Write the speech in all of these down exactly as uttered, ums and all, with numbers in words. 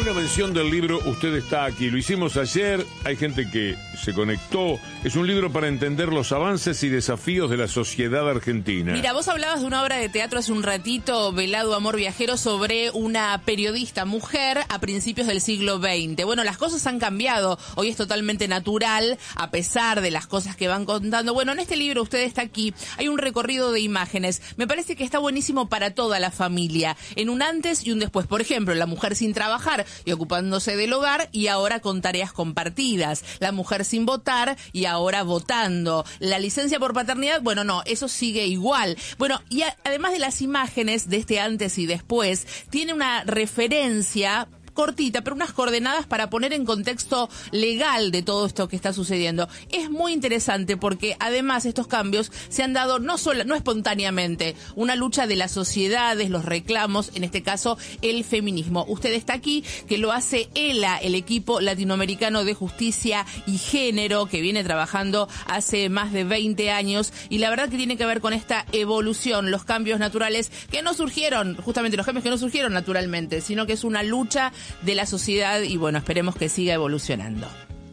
Una mención del libro Usted está aquí. Lo hicimos ayer, hay gente que se conectó. Es un libro para entender los avances y desafíos de la sociedad argentina. Mira, vos hablabas de una obra de teatro hace un ratito, Velado Amor Viajero, sobre una periodista mujer a principios del siglo veinte. Bueno, las cosas han cambiado. Hoy es totalmente natural, a pesar de las cosas que van contando. Bueno, en este libro Usted está aquí, hay un recorrido de imágenes. Me parece que está buenísimo para toda la familia. En un antes y un después. Por ejemplo, la mujer sin trabajar y ocupándose del hogar y ahora con tareas compartidas. La mujer sin votar y ahora votando. La licencia por paternidad, bueno, no, eso sigue igual. Bueno, y a, además de las imágenes de este antes y después, tiene una referencia cortita, pero unas coordenadas para poner en contexto legal de todo esto que está sucediendo. Es muy interesante porque además estos cambios se han dado no solo, no espontáneamente, una lucha de las sociedades, los reclamos, en este caso el feminismo. Usted está aquí, que lo hace ELA, el equipo latinoamericano de justicia y género, que viene trabajando hace más de veinte años, y la verdad que tiene que ver con esta evolución, los cambios naturales que no surgieron, justamente los cambios que no surgieron naturalmente, sino que es una lucha de la sociedad y bueno, esperemos que siga evolucionando.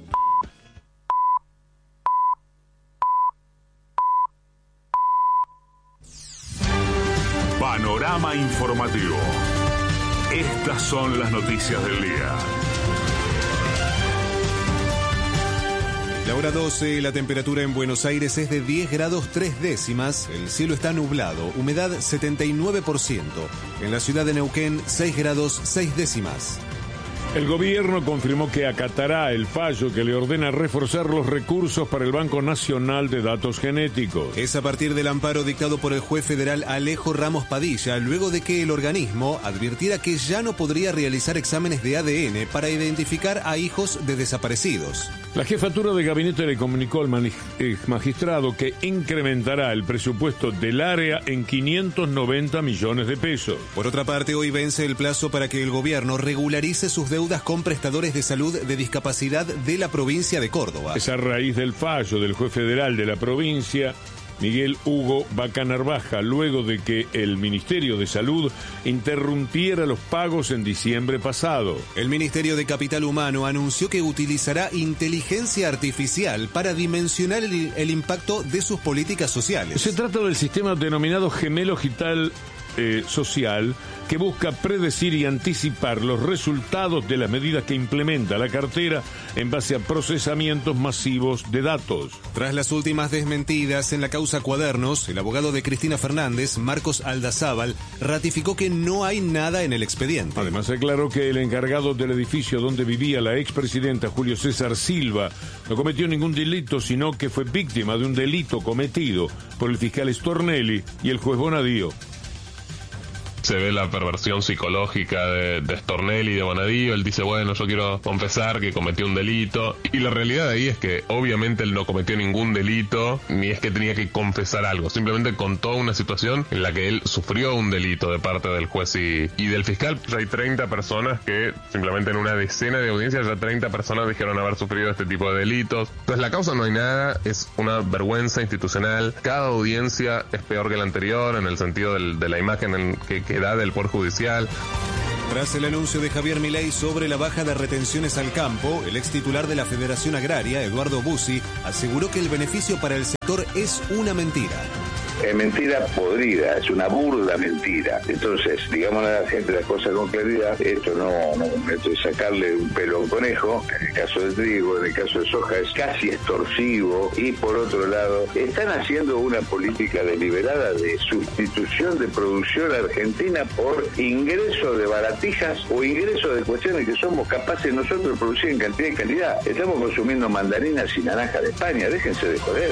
Panorama informativo. Estas son las noticias del día. La hora doce, la temperatura en Buenos Aires es de diez grados tres décimas, el cielo está nublado, humedad setenta y nueve por ciento. En la ciudad de Neuquén, seis grados seis décimas. El gobierno confirmó que acatará el fallo que le ordena reforzar los recursos para el Banco Nacional de Datos Genéticos. Es a partir del amparo dictado por el juez federal Alejo Ramos Padilla, luego de que el organismo advirtiera que ya no podría realizar exámenes de A D N para identificar a hijos de desaparecidos. La jefatura de gabinete le comunicó al magistrado que incrementará el presupuesto del área en quinientos noventa millones de pesos. Por otra parte, hoy vence el plazo para que el gobierno regularice sus deudas con prestadores de salud de discapacidad de la provincia de Córdoba. Es a raíz del fallo del juez federal de la provincia, Miguel Hugo Vaca Narvaja, luego de que el Ministerio de Salud interrumpiera los pagos en diciembre pasado. El Ministerio de Capital Humano anunció que utilizará inteligencia artificial para dimensionar el, el impacto de sus políticas sociales. Se trata del sistema denominado Gemelo Digital eh, Social, que busca predecir y anticipar los resultados de las medidas que implementa la cartera en base a procesamientos masivos de datos. Tras las últimas desmentidas en la causa Cuadernos, el abogado de Cristina Fernández, Marcos Aldazábal, ratificó que no hay nada en el expediente. Además aclaró que el encargado del edificio donde vivía la expresidenta Julio César Silva no cometió ningún delito, sino que fue víctima de un delito cometido por el fiscal Stornelli y el juez Bonadío. Se ve la perversión psicológica de, de Stornelli y de Bonadío. Él dice, bueno, yo quiero confesar que cometió un delito. Y la realidad de ahí es que obviamente él no cometió ningún delito, ni es que tenía que confesar algo. Simplemente contó una situación en la que él sufrió un delito de parte del juez y, y del fiscal. Ya hay treinta personas que simplemente en una decena de audiencias, ya treinta personas dijeron haber sufrido este tipo de delitos. Entonces la causa no hay nada, es una vergüenza institucional. Cada audiencia es peor que la anterior en el sentido del, de la imagen en que que da del Poder Judicial. Tras el anuncio de Javier Milei sobre la baja de retenciones al campo, el ex titular de la Federación Agraria, Eduardo Bussi, aseguró que el beneficio para el sector es una mentira. Es mentira podrida, es una burda mentira. Entonces, digamos a la gente las cosas con claridad, esto no, no esto es sacarle un pelo a un conejo, en el caso del trigo, en el caso de soja es casi extorsivo, y por otro lado, están haciendo una política deliberada de sustitución de producción argentina por ingreso de baratijas o ingreso de cuestiones que somos capaces nosotros de producir en cantidad y calidad. Estamos consumiendo mandarinas y naranjas de España, déjense de joder.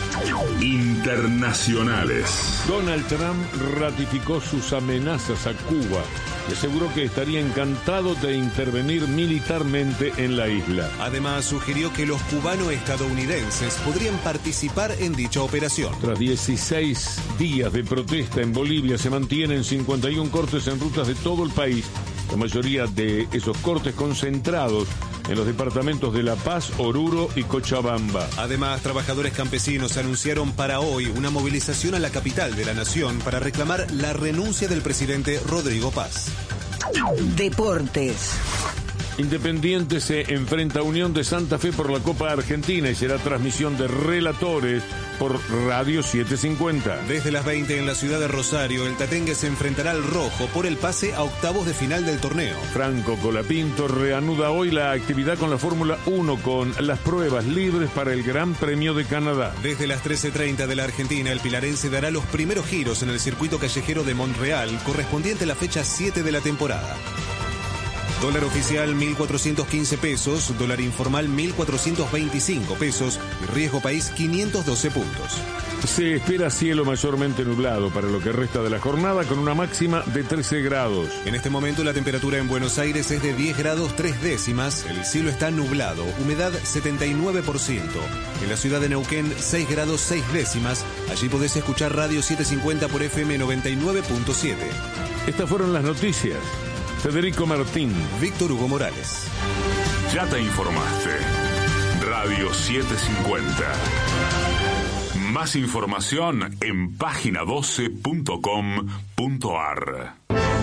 Internacionales. Donald Trump ratificó sus amenazas a Cuba y aseguró que estaría encantado de intervenir militarmente en la isla. Además, sugirió que los cubano-estadounidenses podrían participar en dicha operación. Tras dieciséis días de protesta en Bolivia, se mantienen cincuenta y uno cortes en rutas de todo el país, la mayoría de esos cortes concentrados en los departamentos de La Paz, Oruro y Cochabamba. Además, trabajadores campesinos anunciaron para hoy una movilización a la capital de la nación para reclamar la renuncia del presidente Rodrigo Paz. Deportes. Independiente se enfrenta a Unión de Santa Fe por la Copa Argentina y será transmisión de relatores por Radio setecientos cincuenta. Desde las veinte en la ciudad de Rosario, el Tatengue se enfrentará al Rojo por el pase a octavos de final del torneo. Franco Colapinto reanuda hoy la actividad con la Fórmula uno con las pruebas libres para el Gran Premio de Canadá. Desde las trece treinta de la Argentina, el pilarense dará los primeros giros en el circuito callejero de Montreal, correspondiente a la fecha siete de la temporada. Dólar oficial mil cuatrocientos quince pesos, dólar informal mil cuatrocientos veinticinco pesos y riesgo país quinientos doce puntos. Se espera cielo mayormente nublado para lo que resta de la jornada con una máxima de trece grados. En este momento la temperatura en Buenos Aires es de diez grados tres décimas, el cielo está nublado, humedad setenta y nueve por ciento. En la ciudad de Neuquén seis grados seis décimas, allí podés escuchar Radio setecientos cincuenta por F M noventa y nueve punto siete. Estas fueron las noticias. Federico Martín, Víctor Hugo Morales. Ya te informaste. Radio setecientos cincuenta. Más información en página doce punto com punto ar.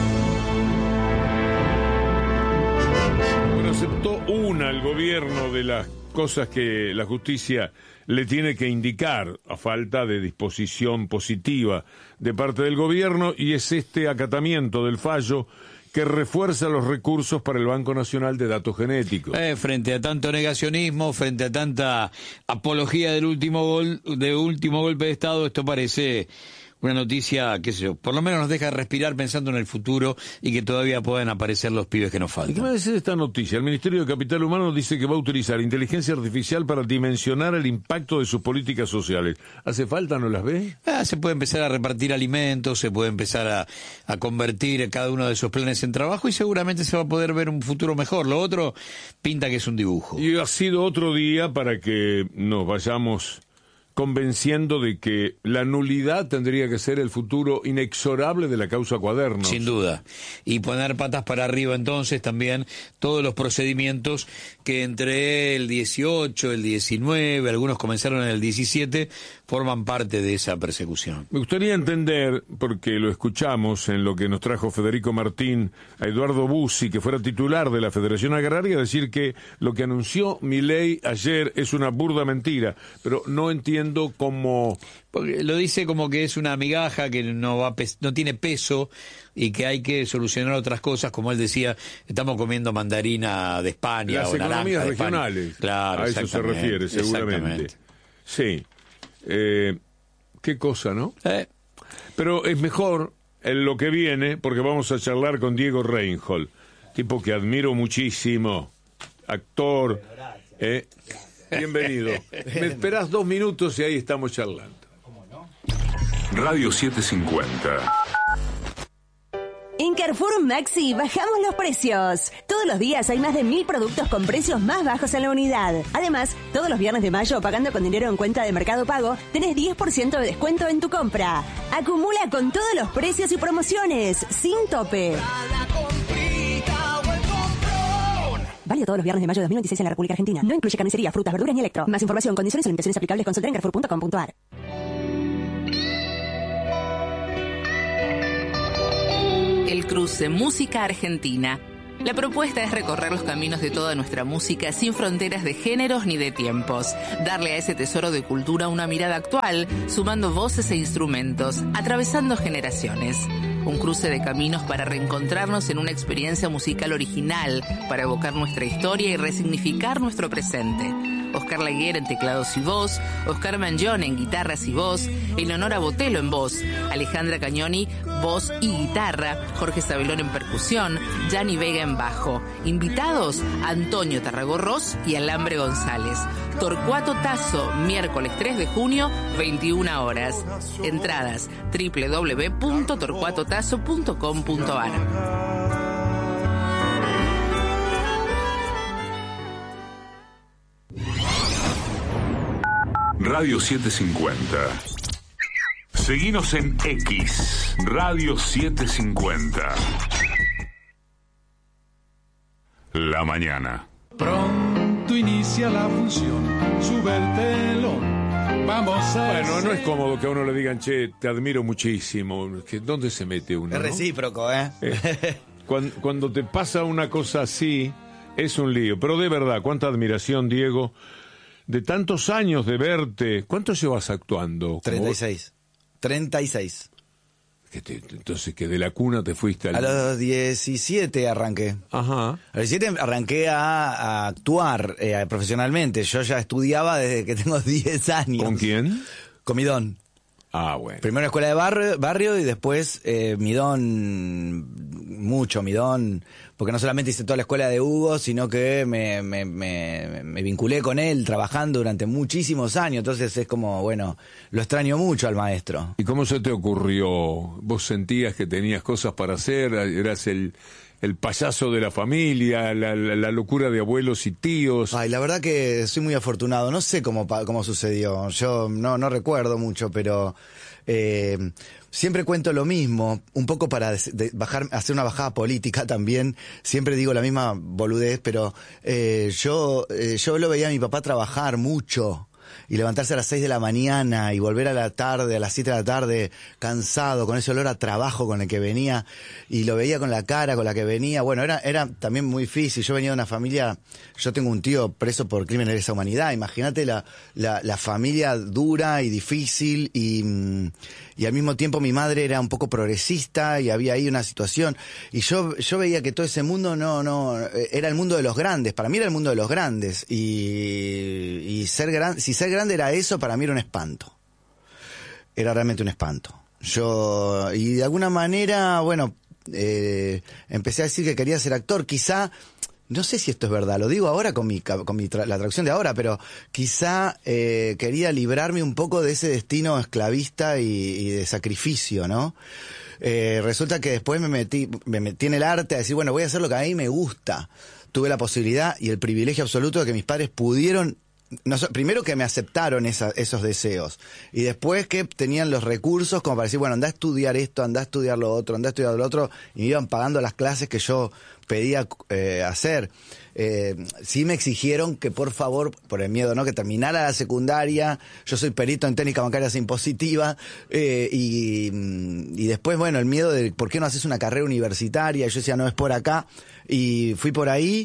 Bueno, aceptó una el gobierno de las cosas que la justicia le tiene que indicar a falta de disposición positiva de parte del gobierno, y es este acatamiento del fallo que refuerza los recursos para el Banco Nacional de Datos Genéticos. Eh, frente a tanto negacionismo, frente a tanta apología del último gol, del último golpe de Estado, esto parece una noticia, qué sé yo, por lo menos nos deja respirar pensando en el futuro y que todavía puedan aparecer los pibes que nos faltan. ¿Y qué me dice esta noticia? El Ministerio de Capital Humano dice que va a utilizar inteligencia artificial para dimensionar el impacto de sus políticas sociales. ¿Hace falta, no las ve? Ah, se puede empezar a repartir alimentos, se puede empezar a, a convertir cada uno de esos planes en trabajo y seguramente se va a poder ver un futuro mejor. Lo otro pinta que es un dibujo. Y ha sido otro día para que nos vayamos convenciendo de que la nulidad tendría que ser el futuro inexorable de la causa Cuadernos. Sin duda. Y poner patas para arriba entonces también todos los procedimientos que entre el dieciocho, el diecinueve, algunos comenzaron en el diecisiete, forman parte de esa persecución. Me gustaría entender, porque lo escuchamos en lo que nos trajo Federico Martín, a Eduardo Bussi, que fuera titular de la Federación Agraria, decir que lo que anunció Milei ayer es una burda mentira, pero no entiendo cómo... Porque lo dice como que es una migaja, que no va pes- no tiene peso y que hay que solucionar otras cosas, como él decía, estamos comiendo mandarina de España Las o naranja economías de regionales, España. Claro, a eso se refiere seguramente. Sí, eh, qué cosa, ¿no? ¿Eh? Pero es mejor en lo que viene, porque vamos a charlar con Diego Reinhold, tipo que admiro muchísimo, actor. Eh, bienvenido. Me esperás dos minutos y ahí estamos charlando. Radio setecientos cincuenta. En Carrefour Maxi bajamos los precios. Todos los días hay más de mil productos con precios más bajos en la unidad. Además, todos los viernes de mayo, pagando con dinero en cuenta de Mercado Pago, tenés diez por ciento de descuento en tu compra. Acumula con todos los precios y promociones, sin tope. Válido todos los viernes de mayo de dos mil veintiséis en la República Argentina. No incluye carnicería, frutas, verduras ni electro. Más información, condiciones y limitaciones aplicables, consulta en carrefour punto com punto ar. El cruce Música Argentina. La propuesta es recorrer los caminos de toda nuestra música sin fronteras de géneros ni de tiempos. Darle a ese tesoro de cultura una mirada actual, sumando voces e instrumentos, atravesando generaciones. Un cruce de caminos para reencontrarnos en una experiencia musical original, para evocar nuestra historia y resignificar nuestro presente. Oscar Laguer en teclados y voz, Oscar Mangione en guitarras y voz, Eleonora Botello en voz, Alejandra Cagnoni, voz y guitarra, Jorge Sabelón en percusión, Gianni Vega en bajo. Invitados, Antonio Tarragorros y Alambre González. Torcuato Tazo, miércoles tres de junio, veintiuna horas. Entradas, doble u doble u doble u punto torcuato tazo punto com punto ar. Radio setecientos cincuenta. Seguinos en X, Radio setecientos cincuenta. La mañana. Pronto inicia la función, sube el telón, vamos a... Bueno, no es cómodo que a uno le digan, che, te admiro muchísimo. Que ¿dónde se mete uno? Es ¿no? recíproco, ¿eh? eh cuando, cuando te pasa una cosa así, Es un lío, pero de verdad, cuánta admiración, Diego, de tantos años de verte. ¿Cuánto llevas actuando? treinta y seis. treinta y seis. Que te, entonces, que de la cuna te fuiste al... A los diecisiete arranqué. Ajá. A los diecisiete arranqué a, a actuar eh, profesionalmente. Yo ya estudiaba desde que tengo diez años. ¿Con quién? Con Midón. Ah, bueno. Primero escuela de barrio, barrio y después eh, Midón, mucho Midón, porque no solamente hice toda la escuela de Hugo, sino que me, me, me, me vinculé con él trabajando durante muchísimos años, entonces es como, bueno, lo extraño mucho al maestro. ¿Y cómo se te ocurrió? ¿Vos sentías que tenías cosas para hacer? ¿Eras el, el payaso de la familia? La, la, la locura de abuelos y tíos? Ay, la verdad que soy muy afortunado. No sé cómo, cómo sucedió. Yo no, no recuerdo mucho, pero eh, siempre cuento lo mismo. Un poco para de, de bajar, hacer una bajada política también. Siempre digo la misma boludez, pero eh, yo, eh, yo lo veía a mi papá trabajar mucho. Y levantarse a las seis de la mañana y volver a la tarde, a las siete de la tarde, cansado, con ese olor a trabajo con el que venía, y lo veía con la cara con la que venía. Bueno, era, era también muy difícil. Yo venía de una familia, yo tengo un tío preso por crímenes de lesa humanidad. Imagínate la, la, la familia dura y difícil, y, y al mismo tiempo mi madre era un poco progresista y había ahí una situación. Y yo, yo veía que todo ese mundo no, no, era el mundo de los grandes. Para mí era el mundo de los grandes. Y, y ser gran, si ser grande era eso, para mí era un espanto. Era realmente un espanto. Yo, y de alguna manera, bueno, eh, empecé a decir que quería ser actor. Quizá, no sé si esto es verdad, lo digo ahora con mi, con mi tra- la traducción de ahora, pero quizá eh, quería librarme un poco de ese destino esclavista y, y de sacrificio, ¿no? Eh, resulta que después me metí, me metí en el arte a decir, bueno, voy a hacer lo que a mí me gusta. Tuve la posibilidad y el privilegio absoluto de que mis padres pudieron, no, primero que me aceptaron esa, esos deseos, y después que tenían los recursos como para decir, bueno, anda a estudiar esto, anda a estudiar lo otro, anda a estudiar lo otro, y me iban pagando las clases que yo pedía eh, hacer. Eh, sí me exigieron que por favor, por el miedo, ¿no?, que terminara la secundaria. Yo soy perito en técnica bancaria impositiva, eh, y, y después, bueno, el miedo de por qué no haces una carrera universitaria. Yo decía, no, es por acá, y fui por ahí,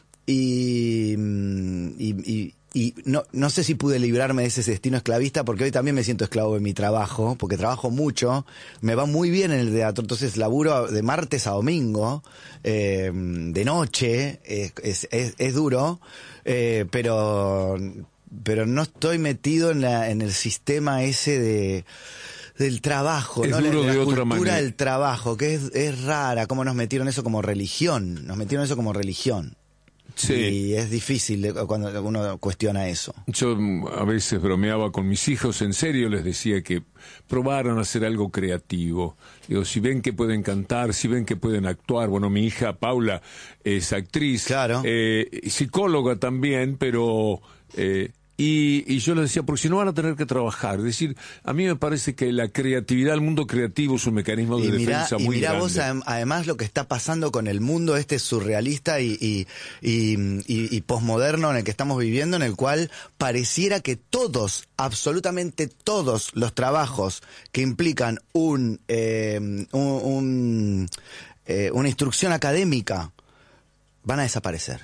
y, y, y Y no, no sé si pude librarme de ese destino esclavista, porque hoy también me siento esclavo de mi trabajo, porque trabajo mucho, me va muy bien en el teatro, entonces laburo de martes a domingo, eh, de noche, es, es, es, es duro, eh, pero, pero no estoy metido en, la, en el sistema ese de... del trabajo, es ¿no? Duro la, de la otra cultura manera. del trabajo, que es, es rara, cómo nos metieron eso como religión, nos metieron eso como religión. Sí. Y es difícil cuando uno cuestiona eso. Yo a veces bromeaba con mis hijos, en serio les decía que probaran a hacer algo creativo. Digo, si ven que pueden cantar, si ven que pueden actuar. Bueno, mi hija Paula es actriz, claro, eh, psicóloga también, pero... Eh, Y, y yo les decía, porque si no van a tener que trabajar. Es decir, a mí me parece que la creatividad, el mundo creativo es un mecanismo de y mirá, defensa y muy mirá grande. vos adem- además lo que está pasando con el mundo este surrealista y, y, y, y, y posmoderno en el que estamos viviendo, en el cual pareciera que todos, absolutamente todos los trabajos que implican un, eh, un, un eh, una instrucción académica van a desaparecer.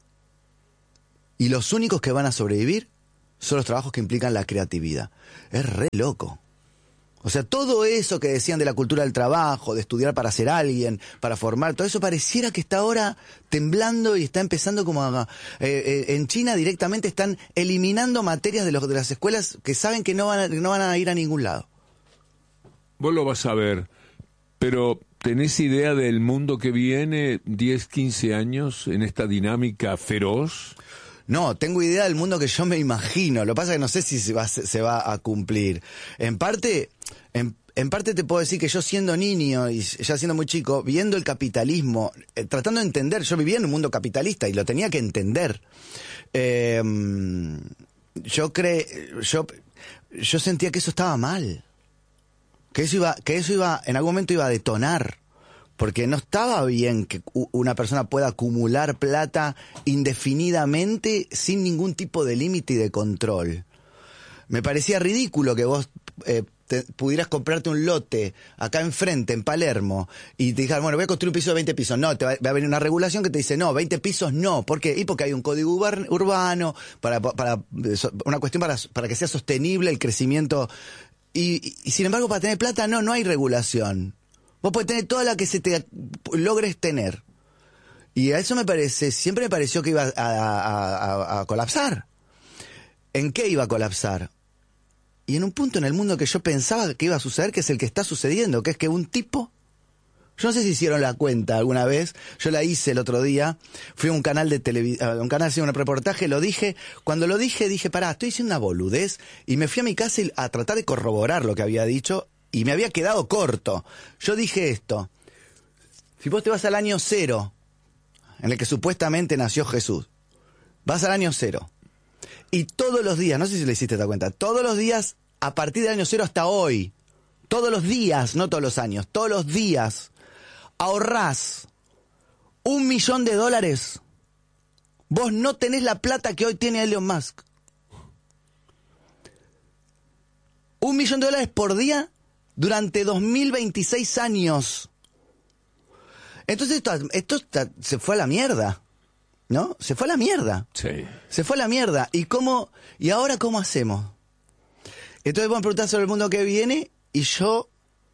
Y los únicos que van a sobrevivir son los trabajos que implican la creatividad. Es re loco. O sea, todo eso que decían de la cultura del trabajo, de estudiar para ser alguien, para formar, todo eso pareciera que está ahora temblando y está empezando como a... Eh, eh, en China directamente están eliminando materias de, los, de las escuelas que saben que no van a, que no van a ir a ningún lado. Vos lo vas a ver, pero ¿tenés idea del mundo que viene diez, quince años en esta dinámica feroz? No, tengo idea del mundo que yo me imagino. Lo que pasa es que no sé si se va, se va a cumplir. En parte, en, en parte te puedo decir que yo siendo niño y ya siendo muy chico, viendo el capitalismo, eh, tratando de entender, yo vivía en un mundo capitalista y lo tenía que entender. Eh, yo cre, yo, yo sentía que eso estaba mal. Que eso iba, que eso iba, en algún momento iba a detonar. Porque no estaba bien que una persona pueda acumular plata indefinidamente sin ningún tipo de límite y de control. Me parecía ridículo que vos eh, te, pudieras comprarte un lote acá enfrente, en Palermo, y te dijeran, bueno, voy a construir un piso de veinte pisos. No, te va, va a venir una regulación que te dice, no, veinte pisos no. ¿Por qué? Y porque hay un código urbano, para, para una cuestión para, para que sea sostenible el crecimiento. Y, y, y sin embargo, para tener plata, no, no hay regulación. Vos podés tener toda la que se te logres tener. Y a eso me parece, siempre me pareció que iba a, a, a, a colapsar. ¿En qué iba a colapsar? Y en un punto en el mundo que yo pensaba que iba a suceder, que es el que está sucediendo, que es que un tipo... Yo no sé si hicieron la cuenta alguna vez, yo la hice el otro día, fui a un canal de televisión, un canal haciendo un reportaje, lo dije, cuando lo dije, dije, pará, estoy diciendo una boludez, y me fui a mi casa a tratar de corroborar lo que había dicho, y me había quedado corto. Yo dije esto, si vos te vas al año cero, en el que supuestamente nació Jesús, vas al año cero, y todos los días, no sé si le hiciste esta cuenta, todos los días, a partir del año cero hasta hoy, todos los días, no todos los años, todos los días, ahorrás un millón de dólares, vos no tenés la plata que hoy tiene Elon Musk. Un millón de dólares por día durante dos mil veintiséis años. Entonces esto, esto está, se fue a la mierda, ¿no? Se fue a la mierda. Sí. Se fue a la mierda. ¿Y cómo? ¿Y ahora cómo hacemos? Entonces vamos a preguntar sobre el mundo que viene y yo...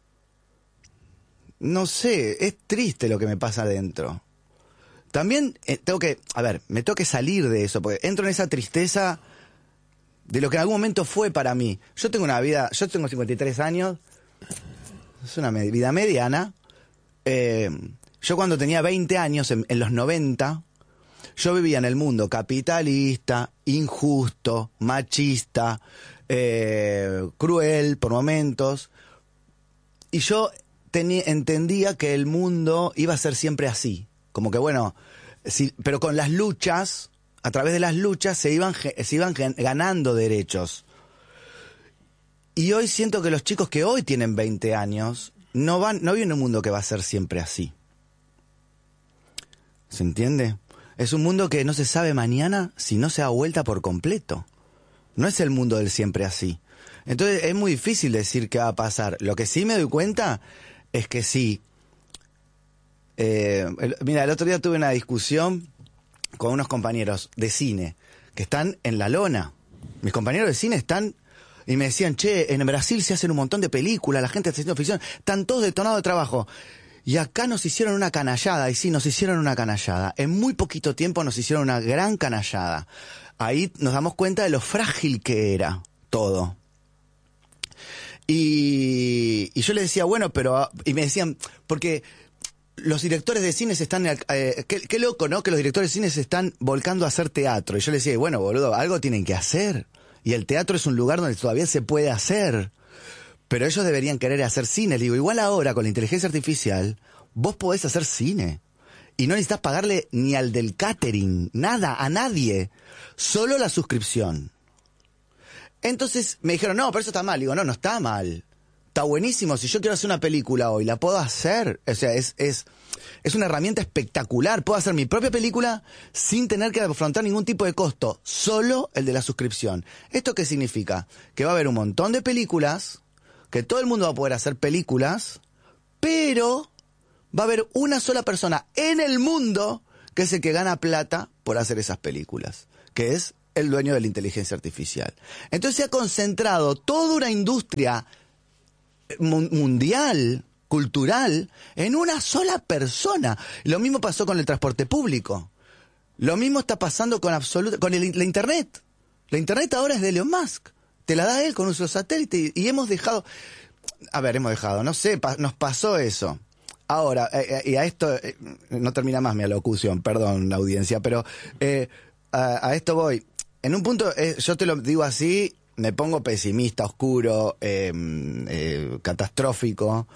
No sé, es triste lo que me pasa adentro. También eh, tengo que, a ver, me tengo que salir de eso, porque entro en esa tristeza de lo que en algún momento fue para mí. Yo tengo una vida, yo tengo cincuenta y tres años, es una med- vida mediana. Eh, yo cuando tenía veinte años, en, en los noventa, yo vivía en el mundo capitalista, injusto, machista, eh, cruel por momentos, y yo... Tenía, entendía que el mundo iba a ser siempre así, como que bueno, si, pero con las luchas, a través de las luchas se iban, se iban ganando derechos. Y hoy siento que los chicos que hoy tienen veinte años no van, no viven en un mundo que va a ser siempre así. ¿Se entiende? Es un mundo que no se sabe mañana si no se da vuelta por completo. No es el mundo del siempre así. Entonces es muy difícil decir qué va a pasar. Lo que sí me doy cuenta es que sí. Eh, el, mira, el otro día tuve una discusión con unos compañeros de cine que están en la lona. Mis compañeros de cine están y me decían, che, en Brasil se hacen un montón de películas, la gente está haciendo ficción, están todos detonados de trabajo. Y acá nos hicieron una canallada, y sí, nos hicieron una canallada. En muy poquito tiempo nos hicieron una gran canallada. Ahí nos damos cuenta de lo frágil que era todo. Y, y yo les decía, bueno, pero... Y me decían, porque los directores de cine se están... Eh, qué, qué loco, ¿no? Que los directores de cine se están volcando a hacer teatro. Y yo les decía, bueno, boludo, algo tienen que hacer. Y el teatro es un lugar donde todavía se puede hacer. Pero ellos deberían querer hacer cine. Les digo, igual ahora, con la inteligencia artificial, vos podés hacer cine. Y no necesitas pagarle ni al del catering, nada, a nadie. Solo la suscripción. Entonces me dijeron, no, pero eso está mal. Digo, no, no está mal. Está buenísimo. Si yo quiero hacer una película hoy, la puedo hacer. O sea, es, es, es una herramienta espectacular. Puedo hacer mi propia película sin tener que afrontar ningún tipo de costo. Solo el de la suscripción. ¿Esto qué significa? Que va a haber un montón de películas, que todo el mundo va a poder hacer películas, pero va a haber una sola persona en el mundo que es el que gana plata por hacer esas películas, que es el dueño de la inteligencia artificial. Entonces se ha concentrado toda una industria mundial, cultural, en una sola persona. Lo mismo pasó con el transporte público. Lo mismo está pasando con absoluta, con el, la Internet. La Internet ahora es de Elon Musk. Te la da él con uso de satélite y, y hemos dejado... A ver, hemos dejado, no sé, pa, nos pasó eso. Ahora, eh, eh, y a esto, eh, no termina más mi alocución, perdón, la audiencia, pero eh, a, a esto voy. En un punto, eh, yo te lo digo así, me pongo pesimista, oscuro, eh, eh, catastrófico,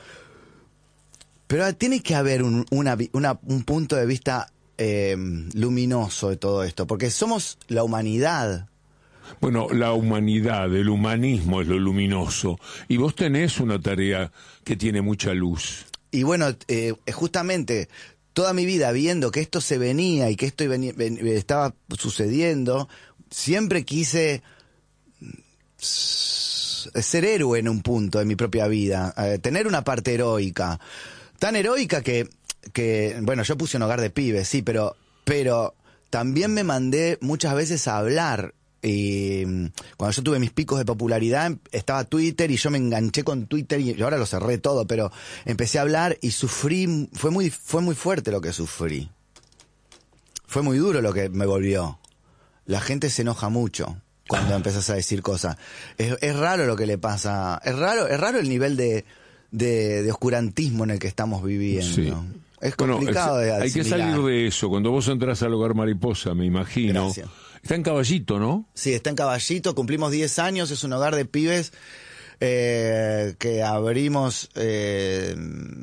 pero tiene que haber un, una, una, un punto de vista eh, luminoso de todo esto, porque somos la humanidad. Bueno, la humanidad, el humanismo es lo luminoso, y vos tenés una tarea que tiene mucha luz. Y bueno, eh, justamente toda mi vida viendo que esto se venía y que esto venía, ven, estaba sucediendo, siempre quise digamos, ser héroe en un punto de mi propia vida, eh, tener una parte heroica, tan heroica que, que, bueno, yo puse un hogar de pibes, sí, pero, pero también me mandé muchas veces a hablar. Y cuando yo tuve mis picos de popularidad, estaba Twitter y yo me enganché con Twitter y ahora lo cerré todo, pero empecé a hablar y sufrí, fue muy, fue muy fuerte lo que sufrí. Fue muy duro lo que me volvió. La gente se enoja mucho cuando empezás a decir cosas. Es, es raro lo que le pasa, es raro, es raro el nivel de, de, de oscurantismo en el que estamos viviendo. Sí. Es complicado bueno, de hay que salir de eso. Cuando vos entras al Hogar Mariposa, me imagino. Gracias. Está en Caballito, ¿no? Sí, está en Caballito, cumplimos diez años, es un hogar de pibes eh, que abrimos eh,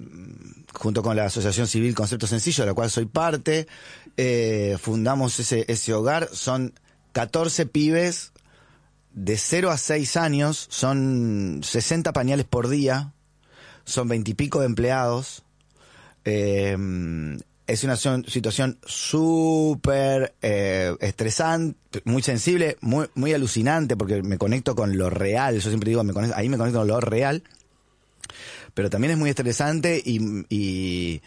junto con la Asociación Civil Concepto Sencillo, de la cual soy parte. Eh, fundamos ese, ese hogar, son catorce pibes de cero a seis años, son sesenta pañales por día, son veintipico de empleados. Eh, Es una situación súper eh, estresante, muy sensible, muy muy alucinante, porque me conecto con lo real. Yo siempre digo, me conecto, ahí me conecto con lo real. Pero también es muy estresante y, y,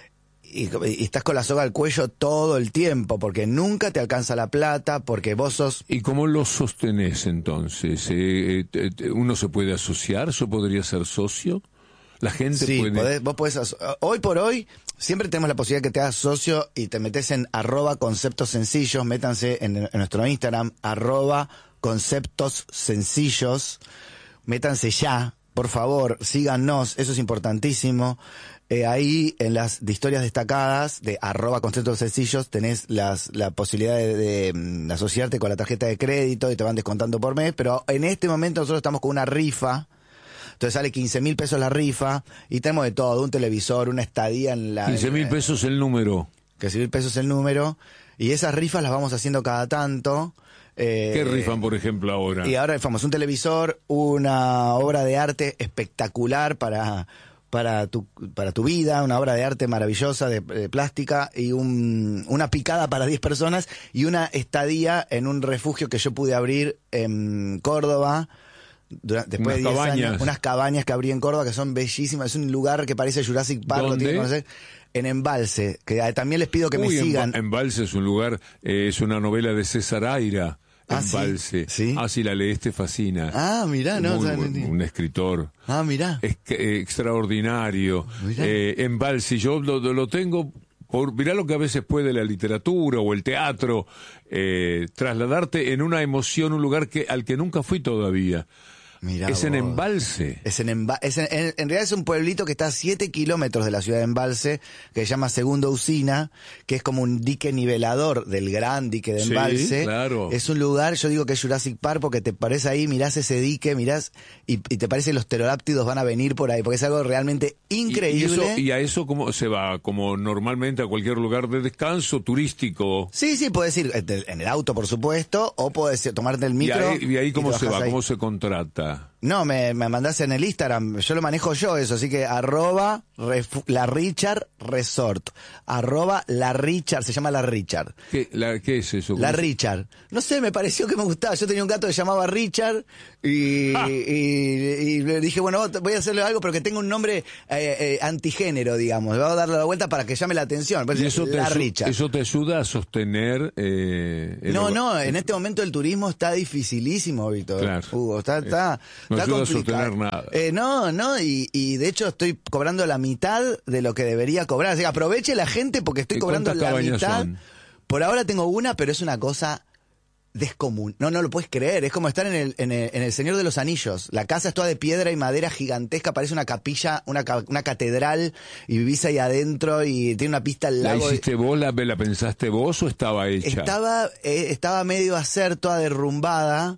y, y estás con la soga al cuello todo el tiempo, porque nunca te alcanza la plata, porque vos sos... ¿Y cómo lo sostenés entonces? Eh, eh, ¿Uno se puede asociar? ¿Yo podría ser socio? La gente sí, puede... podés, vos podés... Hoy por hoy... Siempre tenemos la posibilidad que te hagas socio y te metes en arroba conceptos sencillos, métanse en, en nuestro Instagram, arroba conceptos sencillos, métanse ya, por favor, síganos, eso es importantísimo. Eh, ahí en las de historias destacadas de arroba conceptos sencillos tenés las, la posibilidad de, de, de asociarte con la tarjeta de crédito y te van descontando por mes, pero en este momento nosotros estamos con una rifa. Entonces sale quince mil pesos la rifa y tenemos de todo, un televisor, una estadía en la... quince mil pesos el número. quince mil pesos el número. Y esas rifas las vamos haciendo cada tanto. Eh, ¿Qué rifan, por ejemplo, ahora? Y ahora rifamos un televisor, una obra de arte espectacular para, para, tu, para tu vida, una obra de arte maravillosa de, de plástica y un, una picada para diez personas y una estadía en un refugio que yo pude abrir en Córdoba. Durante, después unas de diez cabañas. años, unas cabañas que abrí en Córdoba que son bellísimas, es un lugar que parece Jurassic Park, lo tienen que conocer, en Embalse, que también les pido que Uy, me sigan. Embalse es un lugar, eh, es una novela de César Aira, ah, Embalse. ¿sí? ¿Sí? Ah, si la lees te fascina. Ah, mirá, no, Muy, no, no, un, no. un escritor. Ah, mirá. Es que, eh, extraordinario. Eh, Embalse, yo lo, lo tengo... Por, mirá lo que a veces puede la literatura o el teatro, eh, trasladarte en una emoción, un lugar que al que nunca fui todavía. Mirá es vos. en Embalse. Es en, Emba es en, en, en realidad es un pueblito que está a siete kilómetros de la ciudad de Embalse, que se llama Segundo Usina, que es como un dique nivelador del gran dique de Embalse. Sí, claro. Es un lugar, yo digo que es Jurassic Park, porque te parece ahí, mirás ese dique, mirás, y, y te parece que los pterodáctidos van a venir por ahí, porque es algo realmente increíble. ¿Y, y, eso, y a eso cómo se va? ¿Como normalmente a cualquier lugar de descanso turístico? Sí, sí, puedes ir en el auto, por supuesto, o puedes tomarte el micro. ¿Y ahí, y ahí cómo se va? Ahí. ¿Cómo se contrata? No, me, me mandás en el Instagram, yo lo manejo yo eso, así que arroba la Richard Resort, arroba la Richard, se llama la Richard. ¿Qué, la, ¿qué es eso? La Richard. No sé, me pareció que me gustaba, yo tenía un gato que se llamaba Richard y, ah. y, y le dije, bueno, voy a hacerle algo, pero que tenga un nombre eh, eh, antigénero, digamos, voy a darle la vuelta para que llame la atención. ¿Y eso, la te Richard. ¿Eso te ayuda a sostener? Eh, el no, hogar? no, en este momento el turismo está dificilísimo, Víctor. Claro. Hugo, está... está No Está ayuda complicado. a sostener nada. Eh, no, no, y, y de hecho estoy cobrando la mitad de lo que debería cobrar. Así que aproveche la gente porque estoy cobrando la mitad. Son? Por ahora tengo una, pero es una cosa descomun. No, no lo puedes creer. Es como estar en el, en el, en el Señor de los Anillos. La casa es toda de piedra y madera gigantesca, parece una capilla, una, una catedral, y vivís ahí adentro y tiene una pista al lago. ¿La hiciste vos, la, la pensaste vos o estaba hecha? Estaba, eh, estaba medio a ser toda derrumbada.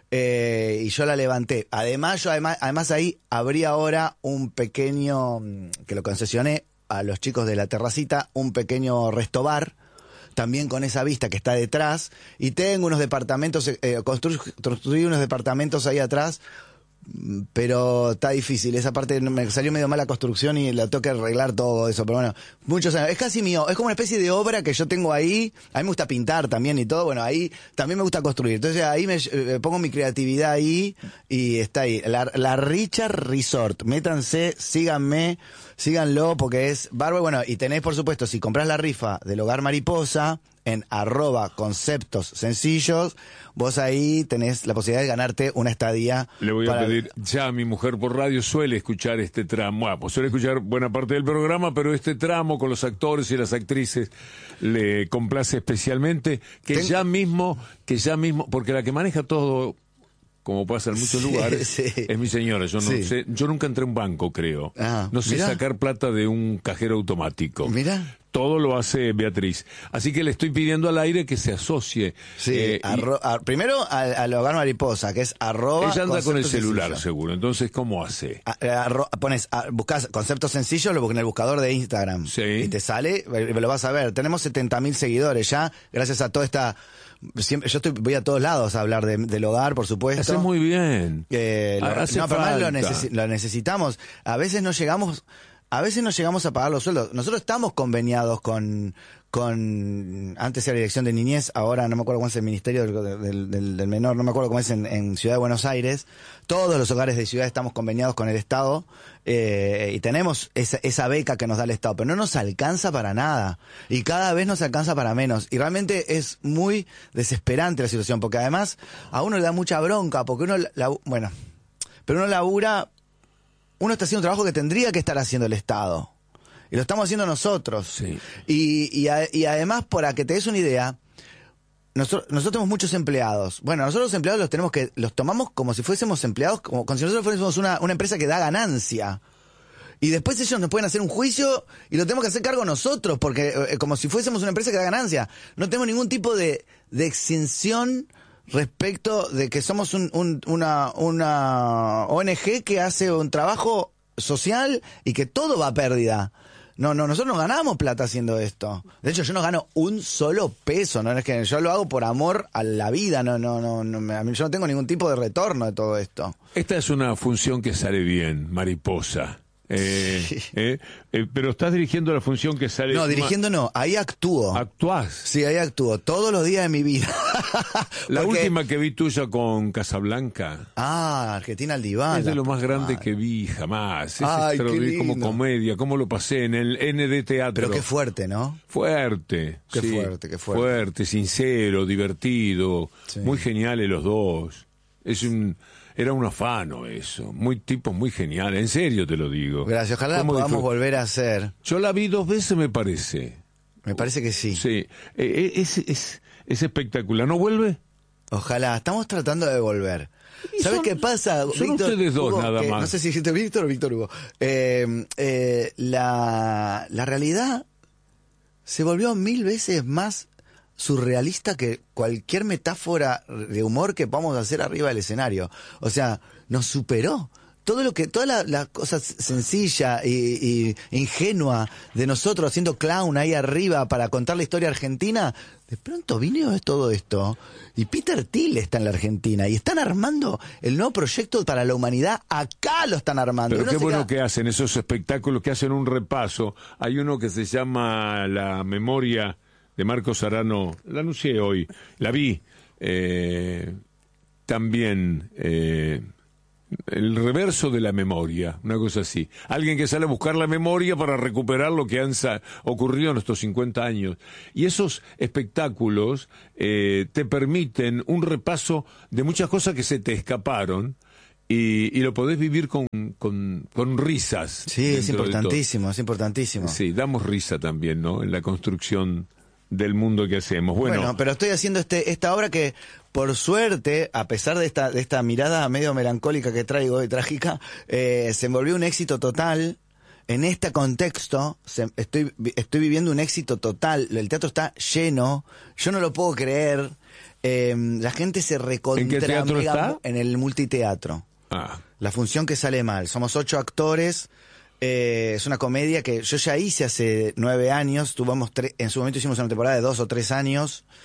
Eh, y yo la levanté. Además, yo además, además ahí abrí ahora un pequeño, que lo concesioné a los chicos de la terracita, un pequeño restobar, también con esa vista que está detrás, y tengo unos departamentos, eh, construí, construí unos departamentos ahí atrás pero está difícil. Esa parte me salió medio mal la construcción y la tengo que arreglar todo eso. Pero bueno, muchos años. Es casi mío. Es como una especie de obra que yo tengo ahí. A mí me gusta pintar también y todo. Bueno, ahí también me gusta construir. Entonces ahí me eh, pongo mi creatividad ahí y está ahí. La, la Richard Resort. Métanse, síganme, síganlo porque es bárbaro. Bueno, y tenés, por supuesto, si compras la rifa del Hogar Mariposa en arroba conceptos sencillos, vos ahí tenés la posibilidad de ganarte una estadía. Le voy para... a pedir, ya mi mujer por radio suele escuchar este tramo, bueno, pues suele escuchar buena parte del programa, pero este tramo con los actores y las actrices le complace especialmente, que Ten... ya mismo, que ya mismo, porque la que maneja todo, como pasa en muchos sí, lugares, sí. es mi señora. Yo no sí. sé, yo nunca entré a un banco, creo. Ah, no sé mirá. sacar plata de un cajero automático. Mira. Todo lo hace Beatriz. Así que le estoy pidiendo al aire que se asocie. Sí, eh, arro, y, a, primero al, al Hogar Mariposa, que es arroba. Ella anda con el celular, sencillo. seguro. Entonces, ¿cómo hace? A, arro, pones, a, buscas conceptos sencillos, lo buscas en el buscador de Instagram. Sí. Y te sale, lo vas a ver. Tenemos setenta mil seguidores ya, gracias a toda esta... Siempre, yo estoy, voy a todos lados a hablar de, del hogar, por supuesto. Hace muy bien. Eh, lo, Hace no, pero falta. más lo, necesi lo necesitamos. A veces no llegamos... A veces no llegamos a pagar los sueldos. Nosotros estamos conveniados con, con antes era Dirección de Niñez, ahora no me acuerdo cómo es el Ministerio del, del, del, del Menor, no me acuerdo cómo es en, en Ciudad de Buenos Aires. Todos los hogares de ciudad estamos conveniados con el Estado eh, y tenemos esa, esa beca que nos da el Estado, pero no nos alcanza para nada y cada vez nos alcanza para menos. Y realmente es muy desesperante la situación, porque además a uno le da mucha bronca, porque uno, la, bueno, pero uno labura... Uno está haciendo un trabajo que tendría que estar haciendo el Estado. Y lo estamos haciendo nosotros. Sí. Y, y, a, y además, para que te des una idea, nosotros, nosotros tenemos muchos empleados. Bueno, nosotros los empleados los tenemos que, los tomamos como si fuésemos empleados, como, como si nosotros fuésemos una, una empresa que da ganancia. Y después ellos nos pueden hacer un juicio y lo tenemos que hacer cargo nosotros, porque eh, como si fuésemos una empresa que da ganancia. No tenemos ningún tipo de, de exención respecto de que somos un, un, una, una O N G que hace un trabajo social y que todo va a pérdida. No, no, nosotros no ganamos plata haciendo esto. De hecho, yo no gano un solo peso, no es que yo lo hago por amor a la vida, no, no, no, no a mí, yo no tengo ningún tipo de retorno de todo esto. Esta es una función que sale bien, Mariposa. Eh, sí. eh, eh, pero estás dirigiendo la función que sale... No, dirigiendo no, ahí actúo. ¿Actuás? Sí, ahí actúo, todos los días de mi vida. La Porque... última que vi tuya con Casablanca. Ah, Argentina al diván. Es de lo más grande Ay. que vi jamás. Es Ay, extraordinario, como comedia, cómo lo pasé en el N D Teatro. Pero qué fuerte, ¿no? Fuerte. Qué sí. fuerte, qué fuerte. Fuerte, sincero, divertido, sí. Muy geniales los dos. Es un... Era un afano eso, muy tipos muy geniales, en serio te lo digo. Gracias, ojalá la podamos disfrut... volver a hacer. Yo la vi dos veces, me parece. Me parece que sí. Sí, eh, es, es, es espectacular. ¿No vuelve? Ojalá, estamos tratando de volver. ¿Sabes son, qué pasa, son Víctor? Ustedes dos Hugo, nada que, más. No sé si dijiste Víctor o Víctor Hugo. Eh, eh, la, la realidad se volvió mil veces más surrealista que cualquier metáfora de humor que podamos hacer arriba del escenario. O sea, nos superó. Todo lo que, toda la, la cosa sencilla y, y ingenua de nosotros haciendo clown ahí arriba para contar la historia argentina, de pronto vino todo esto y Peter Thiel está en la Argentina y están armando el nuevo proyecto para la humanidad. Acá lo están armando. Pero no qué bueno queda... que hacen esos espectáculos, que hacen un repaso. Hay uno que se llama La Memoria de Marcos Arano, la anuncié hoy, la vi, eh, también eh, el reverso de la memoria, una cosa así. Alguien que sale a buscar la memoria para recuperar lo que han ocurrido en estos cincuenta años. Y esos espectáculos eh, te permiten un repaso de muchas cosas que se te escaparon. Y, y lo podés vivir con, con, con risas. Sí, es importantísimo, es importantísimo. Sí, damos risa también, ¿no? En la construcción del mundo que hacemos. Bueno, bueno, pero estoy haciendo este esta obra que, por suerte, a pesar de esta de esta mirada medio melancólica que traigo y trágica, eh, se volvió un éxito total. En este contexto, se, estoy estoy viviendo un éxito total. El teatro está lleno. Yo no lo puedo creer. Eh, la gente se recontra... ¿En qué teatro está? En el multiteatro. Ah. La función que sale mal. Somos ocho actores. Eh, es una comedia que yo ya hice hace nueve años. Tuvimos tre- en su momento hicimos una temporada de dos o tres años.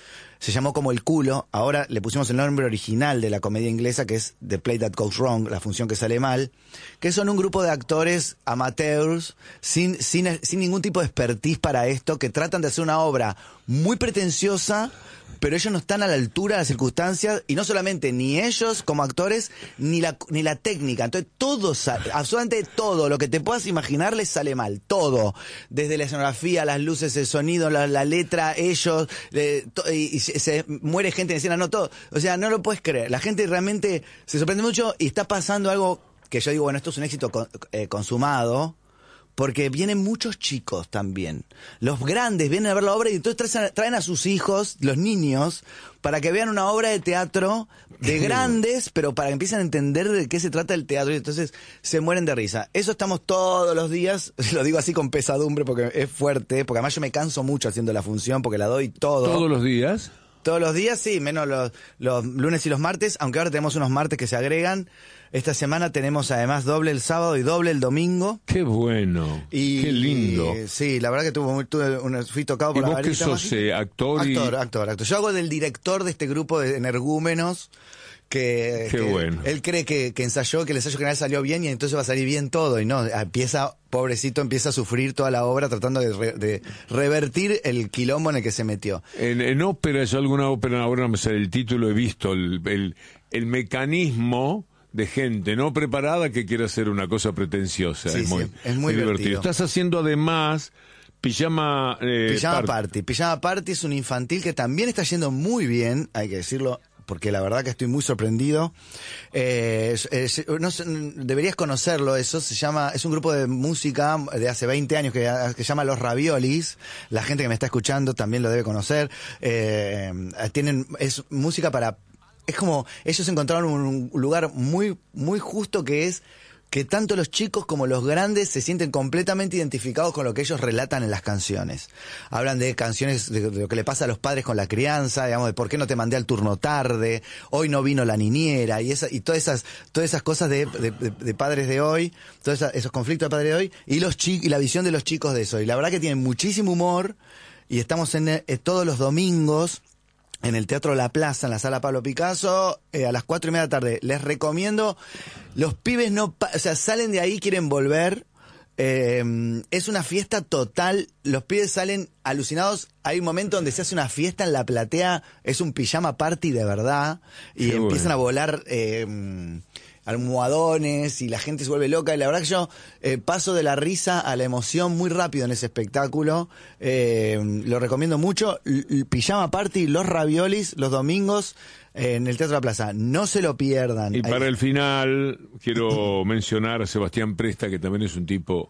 se llamó como El culo, ahora le pusimos el nombre original de la comedia inglesa, que es The Play That Goes Wrong, la función que sale mal, que son un grupo de actores amateurs, sin, sin, sin ningún tipo de expertise para esto, que tratan de hacer una obra muy pretenciosa, pero ellos no están a la altura de las circunstancias, y no solamente ni ellos como actores, ni la, ni la técnica. Entonces todo, absolutamente todo, lo que te puedas imaginar les sale mal, todo. Desde la escenografía, las luces, el sonido, la, la letra, ellos, eh, to, y, y se, se muere gente en escena, no todo. O sea, no lo puedes creer. La gente realmente se sorprende mucho y está pasando algo que yo digo, bueno, esto es un éxito con, eh, consumado, porque vienen muchos chicos también. Los grandes vienen a ver la obra y entonces traen a, traen a sus hijos, los niños, para que vean una obra de teatro de grandes, pero para que empiecen a entender de qué se trata el teatro, y entonces se mueren de risa. Eso estamos todos los días, lo digo así con pesadumbre porque es fuerte, porque además yo me canso mucho haciendo la función, porque la doy todo. ¿Todos los días? Todos los días, sí, menos los, los lunes y los martes, aunque ahora tenemos unos martes que se agregan. Esta semana tenemos además doble el sábado y doble el domingo. ¡Qué bueno! Y, ¡qué lindo! Y, sí, la verdad que tuve, tuve un, fui tocado por ¿Y la vos varita. qué sos, eh, actor? Y... Actor, actor, actor. Yo hago del director de este grupo de energúmenos. Que, Qué que bueno. Él cree que, que ensayó, que el ensayo general salió bien y entonces va a salir bien todo. Y no, empieza, pobrecito, empieza a sufrir toda la obra tratando de, re, de revertir el quilombo en el que se metió. En, en ópera, yo alguna ópera, ahora no me sale el título, he visto el, el, el mecanismo de gente no preparada que quiere hacer una cosa pretenciosa. Sí, es, muy, sí, es muy muy divertido. divertido. Estás haciendo además Pijama, eh, Pijama Party. Party. Pijama Party es un infantil que también está yendo muy bien, hay que decirlo, porque la verdad que estoy muy sorprendido. Eh, es, es, no, deberías conocerlo, eso se llama, es un grupo de música de hace veinte años que, que se llama Los Raviolis. La gente que me está escuchando también lo debe conocer. Eh, tienen, es música para, es como, ellos encontraron un lugar muy, muy justo, que es que tanto los chicos como los grandes se sienten completamente identificados con lo que ellos relatan en las canciones. Hablan de canciones, de, de lo que le pasa a los padres con la crianza, digamos, de por qué no te mandé al turno tarde, hoy no vino la niñera, y esa, y todas esas, todas esas cosas de, de, de, de padres de hoy, todos esa, esos conflictos de padres de hoy, y los chi- y la visión de los chicos de eso. Y la verdad que tienen muchísimo humor, y estamos en, eh, todos los domingos en el Teatro La Plaza, en la Sala Pablo Picasso, eh, a las cuatro y media de la tarde. Les recomiendo, los pibes no, pa- o sea, salen de ahí, quieren volver. Eh, es una fiesta total, los pibes salen alucinados. Hay un momento donde se hace una fiesta en la platea, es un pijama party de verdad, y Qué empiezan bueno. a volar eh, almohadones y la gente se vuelve loca. Y la verdad que yo eh, paso de la risa a la emoción muy rápido en ese espectáculo. Eh, lo recomiendo mucho. L- l- Pijama Party, Los Raviolis, los domingos eh, en el Teatro La Plaza. No se lo pierdan. Y para Ahí- el final, quiero mencionar a Sebastián Presta, que también es un tipo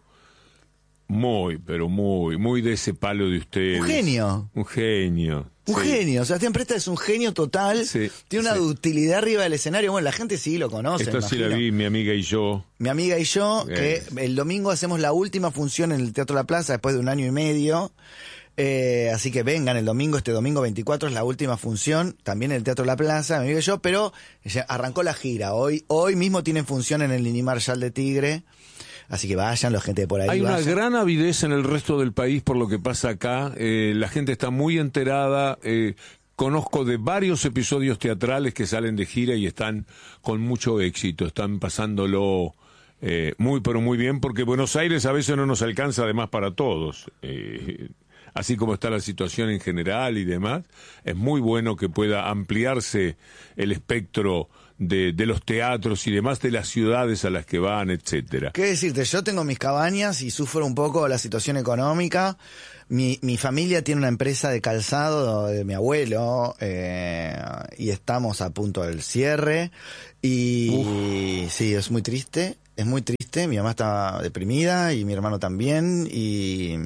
muy, pero muy, muy de ese palo de ustedes. Un genio. Un genio. Un Sí. genio, Sebastián Presta es un genio total, Sí, tiene una sí. utilidad arriba del escenario. Bueno, la gente sí lo conoce. Esta sí la imagino. vi, mi amiga y yo. Mi amiga y yo, Bien. que el domingo hacemos la última función en el Teatro La Plaza después de un año y medio. Eh, así que vengan el domingo, este domingo veinticuatro es la última función, también en el Teatro La Plaza, mi amiga y yo, pero ya arrancó la gira. Hoy, hoy mismo tienen función en el Lini Marshall de Tigre. Así que vayan, la gente de por ahí. Hay una vayan. gran avidez en el resto del país por lo que pasa acá. Eh, la gente está muy enterada. Eh, conozco de varios episodios teatrales que salen de gira y están con mucho éxito. Están pasándolo eh, muy, pero muy bien, porque Buenos Aires a veces no nos alcanza además para todos. Eh, así como está la situación en general y demás, es muy bueno que pueda ampliarse el espectro de, de los teatros y demás, de las ciudades a las que van, etcétera. ¿Qué decirte? Yo tengo mis cabañas y sufro un poco la situación económica. Mi, mi familia tiene una empresa de calzado de mi abuelo eh, y estamos a punto del cierre. Y Uf. sí, es muy triste, es muy triste. Mi mamá está deprimida y mi hermano también. Y...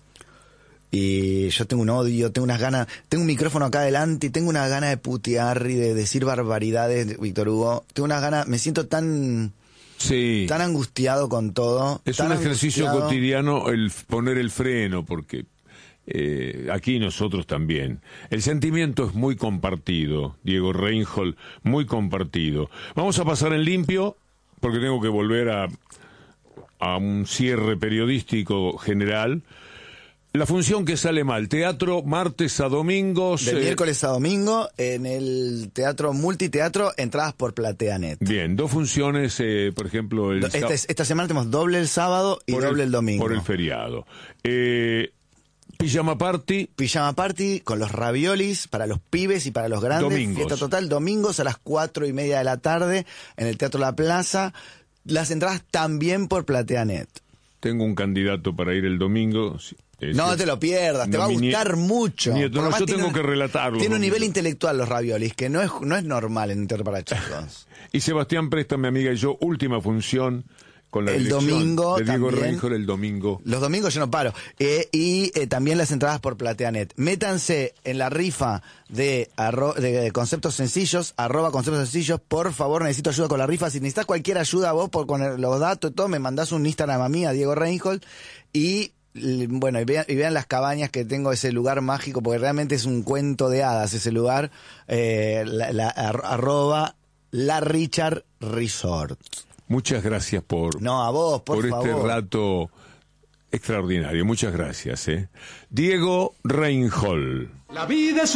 Y yo tengo un odio, tengo unas ganas, tengo un micrófono acá adelante y tengo unas ganas de putear y de decir barbaridades, Víctor Hugo. Tengo unas ganas, me siento tan, sí. tan angustiado con todo. Es tan un ejercicio angustiado. cotidiano el poner el freno, porque eh, aquí nosotros también. El sentimiento es muy compartido, Diego Reinhold, muy compartido. Vamos a pasar en limpio, porque tengo que volver a, a un cierre periodístico general. La función que sale mal, teatro martes a domingos. De eh, miércoles a domingo, en el teatro Multiteatro, entradas por PlateaNet. Bien, dos funciones, eh, por ejemplo... El Esta, esta semana tenemos doble el sábado y doble el, el domingo. Por el feriado. Eh, Pijama Party. Pijama Party con los raviolis para los pibes y para los grandes. Domingos. Fiesta total, domingos a las cuatro y media de la tarde en el Teatro La Plaza. Las entradas también por PlateaNet. Tengo un candidato para ir el domingo. Eh, no te lo pierdas, no, te va a gustar nie- mucho. Nieto, no, yo tengo un, que relatarlo. Tiene un nivel intelectual los raviolis, que no es, no es normal en Teatro para Chicos. Y Sebastián Presta, mi amiga y yo, última función con la el domingo de Diego también, Reinhold el domingo. Los domingos yo no paro. Eh, y eh, también las entradas por PlateaNet. Métanse en la rifa de, arro, de, de conceptos sencillos, arroba conceptos sencillos. Por favor, necesito ayuda con la rifa. Si necesitas cualquier ayuda vos por con el, los datos y todo, me mandás un Instagram a mí, a Diego Reinhold. Y bueno, y vean, y vean las cabañas que tengo, ese lugar mágico, porque realmente es un cuento de hadas ese lugar. Eh, la, la, arroba la Richard Resort. Muchas gracias por, no, a vos, por, por favor. este rato extraordinario. Muchas gracias. ¿eh? Diego Reinhold. La vida es